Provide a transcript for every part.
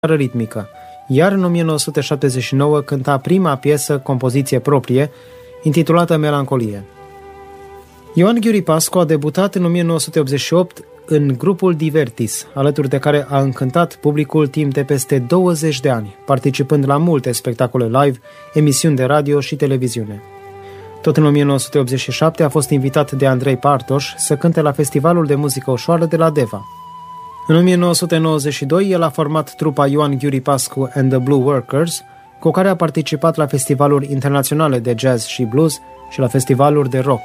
ritmică, iar în 1979 cânta prima piesă compoziție proprie, intitulată Melancolie. Ioan Ghiuri Pascu a debutat în 1988 în grupul Divertis, alături de care a încântat publicul timp de peste 20 de ani, participând la multe spectacole live, emisiuni de radio și televiziune. Tot în 1987 a fost invitat de Andrei Partoș să cânte la Festivalul de Muzică Ușoară de la Deva. În 1992 el a format trupa Ioan Ghiuri Pascu and the Blue Workers, cu care a participat la festivaluri internaționale de jazz și blues și la festivaluri de rock.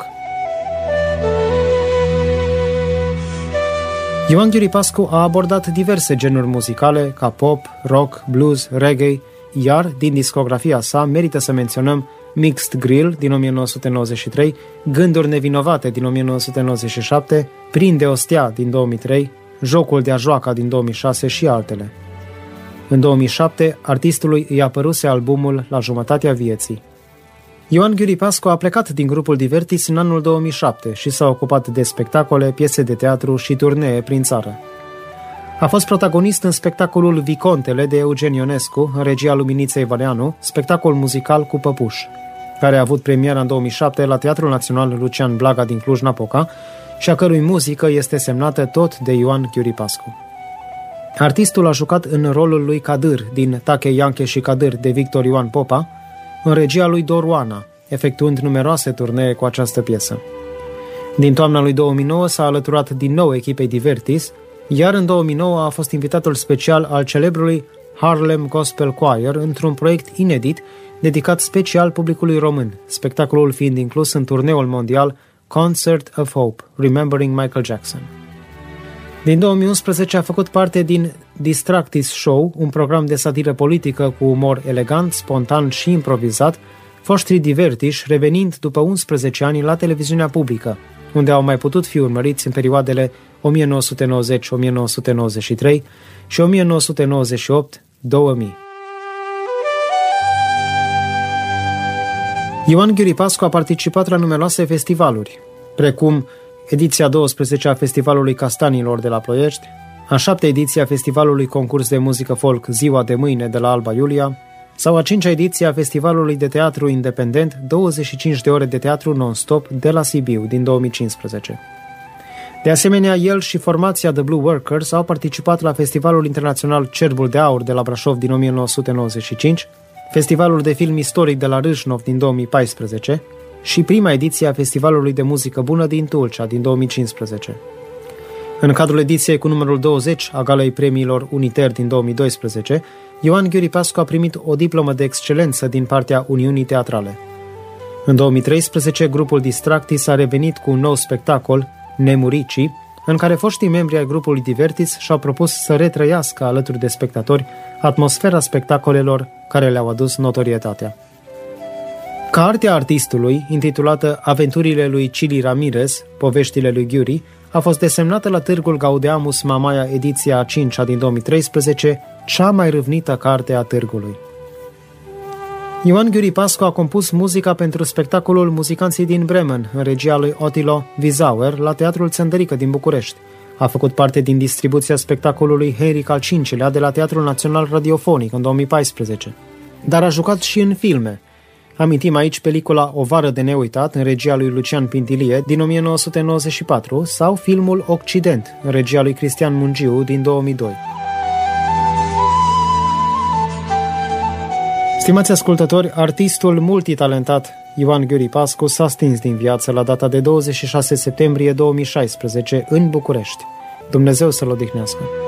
Ioan Ghiuri Pascu a abordat diverse genuri muzicale, ca pop, rock, blues, reggae, iar din discografia sa merită să menționăm Mixed Grill din 1993, Gânduri nevinovate din 1997, Prinde o stea din 2003, Jocul de a joaca din 2006 și altele. În 2007, artistului îi apăruse albumul La jumătatea vieții. Ioan Ghiuri Pascu a plecat din grupul Divertis în anul 2007 și s-a ocupat de spectacole, piese de teatru și turnee prin țară. A fost protagonist în spectacolul Vicontele de Eugen Ionescu, în regia Luminiței Valeanu, spectacol muzical cu păpuși, care a avut premiera în 2007 la Teatrul Național Lucian Blaga din Cluj-Napoca și a cărui muzică este semnată tot de Ioan Ghiuri Pascu. Artistul a jucat în rolul lui Cadâr din Tache, Ianche și Cadâr de Victor Ioan Popa, în regia lui Doruana, efectuând numeroase turnee cu această piesă. Din toamna lui 2009 s-a alăturat din nou echipei Divertis, iar în 2009 a fost invitatul special al celebrului Harlem Gospel Choir într-un proiect inedit dedicat special publicului român, spectacolul fiind inclus în turneul mondial Concert of Hope, Remembering Michael Jackson. Din 2011 a făcut parte din Distractis Show, un program de satiră politică cu umor elegant, spontan și improvizat, foștrii Divertiși revenind după 11 ani la televiziunea publică, unde au mai putut fi urmăriți în perioadele 1990-1993 și 1998-2000. Ioan Ghiuri Pascu a participat la numeroase festivaluri, precum ediția 12 a Festivalului Castanilor de la Ploiești, a 7-a ediție a Festivalului Concurs de Muzică Folk Ziua de Mâine de la Alba Iulia, sau a 5-a ediție a Festivalului de Teatru Independent 25 de ore de teatru non-stop de la Sibiu din 2015. De asemenea, el și formația The Blue Workers au participat la Festivalul Internațional Cerbul de Aur de la Brașov din 1995, Festivalul de Film Istoric de la Râșnov din 2014 și prima ediție a Festivalului de Muzică Bună din Tulcea din 2015. În cadrul ediției cu numărul 20 a Galei Premiilor Uniter din 2012, Ioan Ghiuri Pascu a primit o diplomă de excelență din partea Uniunii Teatrale. În 2013, grupul Distractis a revenit cu un nou spectacol, Nemuricii, în care foștii membri ai grupului Divertis și-au propus să retrăiască alături de spectatori atmosfera spectacolelor care le-au adus notorietatea. Cartea artistului, intitulată Aventurile lui Cili Ramirez, Poveștile lui Ghiuri, a fost desemnată la Târgul Gaudeamus Mamaia ediția a 5-a din 2013, cea mai râvnită carte a târgului. Ioan Ghiuri Pascu a compus muzica pentru spectacolul Muzicanții din Bremen, în regia lui Ottilo Wiersauer, la Teatrul Țăndărică din București. A făcut parte din distribuția spectacolului Henric al V-lea de la Teatrul Național Radiofonic în 2014. Dar a jucat și în filme. Amintim aici pelicula O vară de neuitat, în regia lui Lucian Pintilie, din 1994, sau filmul Occident, în regia lui Cristian Mungiu, din 2002. Stimați ascultători, artistul multitalentat Ioan Ghiuri Pascu s-a stins din viață la data de 26 septembrie 2016 în București. Dumnezeu să-l odihnească!